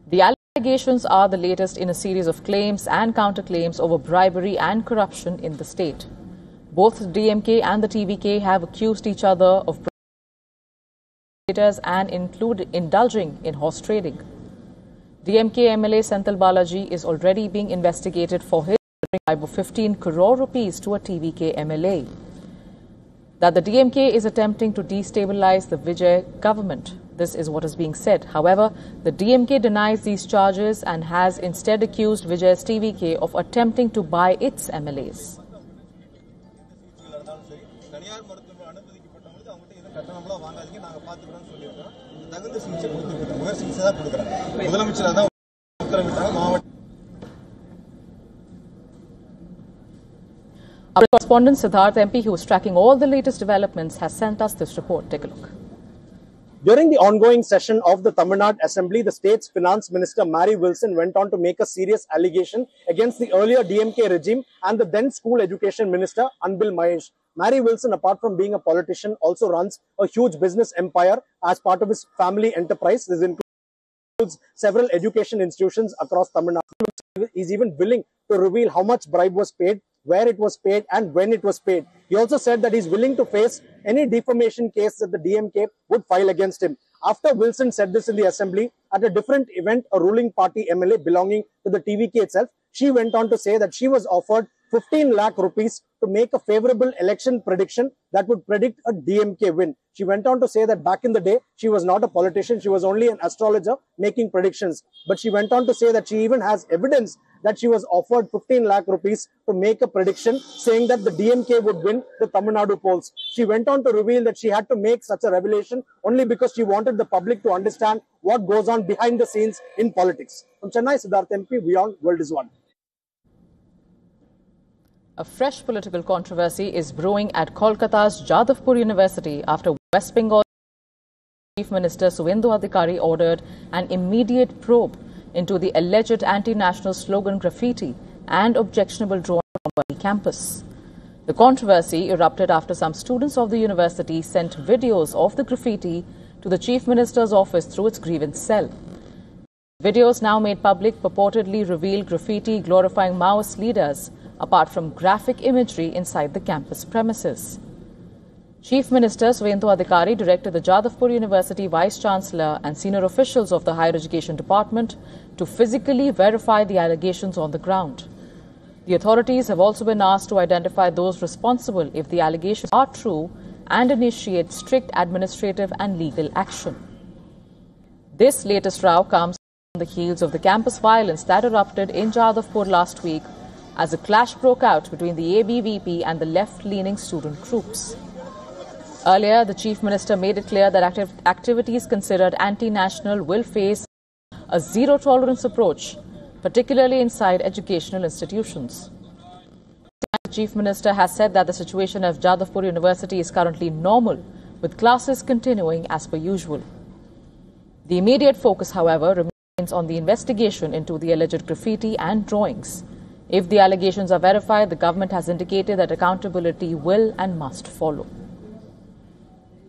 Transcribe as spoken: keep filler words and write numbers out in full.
The allegations are the latest in a series of claims and counterclaims over bribery and corruption in the state. Both the D M K and the T V K have accused each other of and include indulging in horse trading. D M K M L A Senthil Balaji is already being investigated for his bribe of fifteen crore rupees to a T V K M L A. That the D M K is attempting to destabilize the Vijay government. This is what is being said. However, the D M K denies these charges and has instead accused Vijay's T V K of attempting to buy its M L As. Our correspondent Siddharth M P, who is tracking all the latest developments, has sent us this report. Take a look. During the ongoing session of the Tamil Nadu Assembly, the state's finance minister Mary Wilson went on to make a serious allegation against the earlier D M K regime and the then school education minister Anbil Mahesh. Mary Wilson, apart from being a politician, also runs a huge business empire as part of his family enterprise. This includes several education institutions across Tamil Nadu. He is even willing to reveal how much bribe was paid, where it was paid and when it was paid. He also said that he is willing to face any defamation case that the D M K would file against him. After Wilson said this in the assembly, at a different event, a ruling party M L A belonging to the T V K itself, she went on to say that she was offered fifteen lakh rupees to make a favorable election prediction that would predict a D M K win. She went on to say that back in the day, she was not a politician, she was only an astrologer making predictions. But she went on to say that she even has evidence that she was offered fifteen lakh rupees to make a prediction saying that the D M K would win the Tamil Nadu polls. She went on to reveal that she had to make such a revelation only because she wanted the public to understand what goes on behind the scenes in politics. From Chennai, Siddharth M P, Beyond World is One. A fresh political controversy is brewing at Kolkata's Jadavpur University after West Bengal Chief Minister Suvendu Adhikari ordered an immediate probe into the alleged anti-national slogan graffiti and objectionable drawing on the campus. The controversy erupted after some students of the university sent videos of the graffiti to the Chief Minister's office through its grievance cell. Videos now made public purportedly reveal graffiti glorifying Maoist leaders, apart from graphic imagery inside the campus premises. Chief Minister Suvendu Adhikari directed the Jadavpur University Vice-Chancellor and senior officials of the Higher Education Department to physically verify the allegations on the ground. The authorities have also been asked to identify those responsible if the allegations are true and initiate strict administrative and legal action. This latest row comes on the heels of the campus violence that erupted in Jadavpur last week as a clash broke out between the A B V P and the left-leaning student groups. Earlier, the Chief Minister made it clear that active activities considered anti-national will face a zero-tolerance approach, particularly inside educational institutions. The Chief Minister has said that the situation at Jadavpur University is currently normal, with classes continuing as per usual. The immediate focus, however, remains on the investigation into the alleged graffiti and drawings. If the allegations are verified, the government has indicated that accountability will and must follow.